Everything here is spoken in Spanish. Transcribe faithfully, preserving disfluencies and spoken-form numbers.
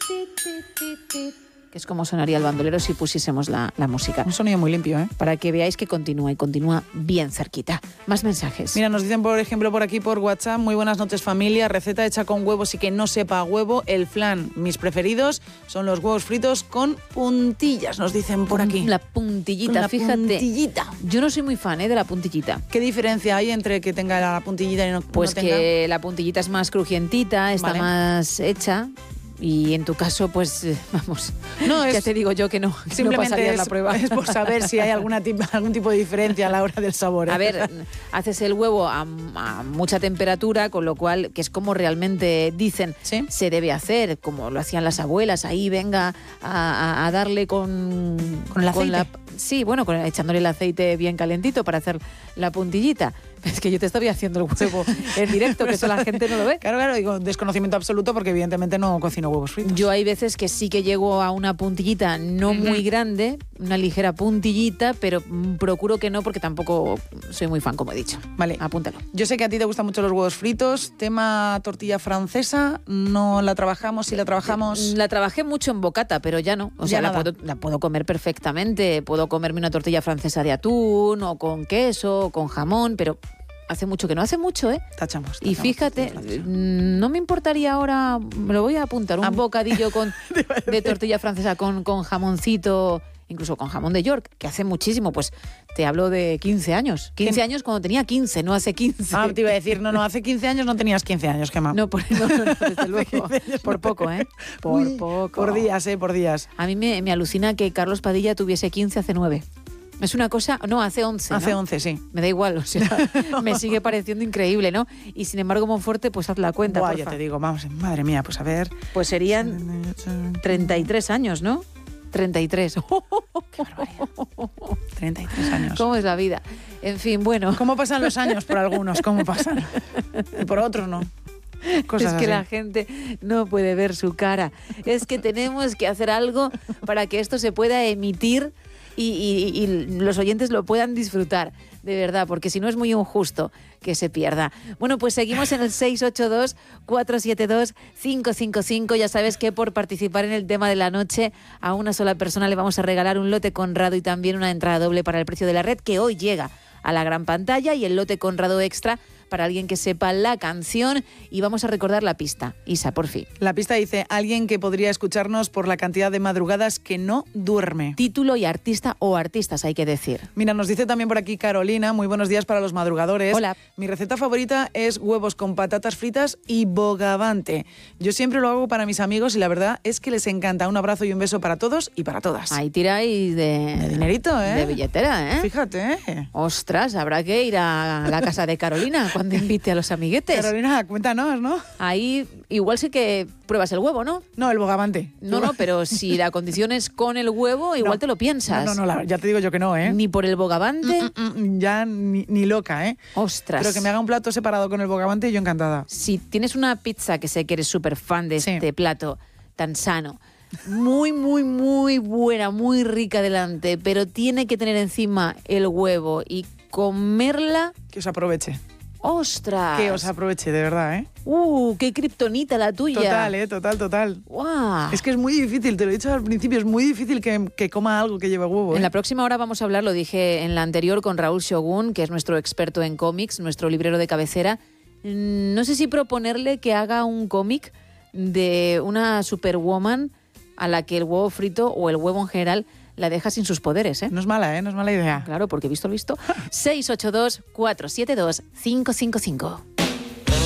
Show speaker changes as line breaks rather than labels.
que es como sonaría el bandolero si pusiésemos la, la música.
Un sonido muy limpio, ¿eh?
Para que veáis que continúa y continúa bien cerquita. Más mensajes.
Mira, nos dicen, por ejemplo, por aquí por WhatsApp: muy buenas noches, familia, receta hecha con huevos y que no sepa a huevo, el flan. Mis preferidos son los huevos fritos con puntillas, nos dicen por aquí.
La puntillita,
la
fíjate.
puntillita.
Yo no soy muy fan ¿eh? de la puntillita.
¿Qué diferencia hay entre que tenga la puntillita y no,
pues
no
que
tenga?
La puntillita es más crujientita, está
Vale.
más hecha. Y en tu caso, pues, eh, vamos,
No, es,
ya te digo yo que no,
simplemente
no pasarías
es,
la prueba.
es por saber si hay alguna tip, algún tipo de diferencia a la hora del sabor, ¿eh?
A ver, haces el huevo a, a mucha temperatura, con lo cual, que es como realmente dicen,
¿Sí?
se debe hacer, como lo hacían las abuelas, ahí venga a, a, a darle con...
¿Con el aceite?
la, sí, bueno, con, echándole el aceite bien calentito para hacer la puntillita. Es que yo te estoy haciendo el huevo en directo, que eso la gente no lo ve.
Claro, claro, digo, desconocimiento absoluto porque evidentemente no cocino huevos fritos.
Yo hay veces que sí que llego a una puntillita no
Uh-huh.
muy grande, una ligera puntillita, pero procuro que no porque tampoco soy muy fan, como he dicho.
Vale.
Apúntalo.
Yo sé que a ti te gustan mucho los huevos fritos. Tema tortilla francesa, no la trabajamos, si la trabajamos...
La trabajé mucho en bocata, pero ya no. O
Ya
sea, la
nada.
puedo, la puedo comer perfectamente. Puedo comerme una tortilla francesa de atún, o con queso, o con jamón, pero hace mucho que no. Hace mucho, ¿eh?
Tachamos.
Y
tachamos
fíjate,
tortilla francesa.
no me importaría ahora, me lo voy a apuntar, un
Ah,
bocadillo con, de tortilla francesa con, con jamoncito, incluso con jamón de York, que hace muchísimo, pues te hablo de quince años. quince
¿Qué?
años cuando tenía quince, no hace quince.
Ah, te iba a decir, no, no, hace quince años no tenías quince años, Gemma.
No, por, no, no, no, desde luego. Por poco, ¿eh? Por
Uy,
poco.
Por días, ¿eh? Por días.
A mí me, me alucina que Carlos Padilla tuviese quince hace nueve. Es una cosa... No, hace once,
Hace
¿no?
once, sí.
Me da igual, o sea, me sigue pareciendo increíble, ¿no? Y sin embargo, Monforte, pues haz la cuenta,
Buah,
porfa.
ya te digo, vamos, madre mía, pues a ver...
Pues serían treinta y tres años, ¿no? treinta y tres.
Qué barbaridad. treinta y tres años.
¿Cómo es la vida? En fin, bueno.
¿Cómo pasan los años por algunos? ¿Cómo pasan? Y por otros no. Cosas
es que
así.
la gente no puede ver su cara. Es que tenemos que hacer algo para que esto se pueda emitir y, y, y los oyentes lo puedan disfrutar, de verdad, porque si no es muy injusto que se pierda. Bueno, pues seguimos en el seis ocho dos, cuatro siete dos, cinco cinco cinco. Ya sabes que por participar en el tema de la noche a una sola persona le vamos a regalar un lote Conrado y también una entrada doble para el precio de la red, que hoy llega a la gran pantalla, y el lote Conrado extra para alguien que sepa la canción. Y vamos a recordar la pista. Isa, por fin.
La pista dice: alguien que podría escucharnos por la cantidad de madrugadas que no duerme.
Título y artista o artistas, hay que decir.
Mira, nos dice también por aquí Carolina: muy buenos días para los madrugadores.
Hola.
Mi receta favorita es huevos con patatas fritas y bogavante. Yo siempre lo hago para mis amigos y la verdad es que les encanta. Un abrazo y un beso para todos y para todas.
Ahí tiráis de...
De dinerito, ¿eh?
De billetera, ¿eh?
Fíjate, ¿eh?
Ostras, habrá que ir a la casa de Carolina cuando invite a los amiguetes.
Carolina, cuéntanos, ¿no?
Ahí igual sí que pruebas el huevo, ¿no?
No, el bogavante.
No, no, pero si la condición es con el huevo, igual
No.
te lo piensas.
No, no, no, la- ya te digo yo que no, ¿eh?
Ni por el bogavante.
Mm, mm, ya ni, ni loca, ¿eh?
Ostras.
Pero que me haga un plato separado con el bogavante y yo encantada.
Si tienes una pizza, que sé que eres súper fan de
Sí.
este plato tan sano, muy, muy, muy buena, muy rica delante, pero tiene que tener encima el huevo y comerla...
Que os aproveche.
¡Ostras!
Que os aproveche, de verdad, ¿eh?
¡Uh, qué kriptonita la tuya!
Total, ¿eh? Total, total.
¡Guau!
Es que es muy difícil, te lo he dicho al principio, es muy difícil que, que coma algo que lleve huevo, ¿eh?
En la próxima hora vamos a hablar, lo dije en la anterior, con Raúl Shogun, que es nuestro experto en cómics, nuestro librero de cabecera. Mm, No sé si proponerle que haga un cómic de una superwoman a la que el huevo frito o el huevo en general la deja sin sus poderes, ¿eh?
No es mala, ¿eh? No es mala idea.
Claro, porque visto lo visto. seis ocho dos, cuatro siete dos, cinco cinco cinco.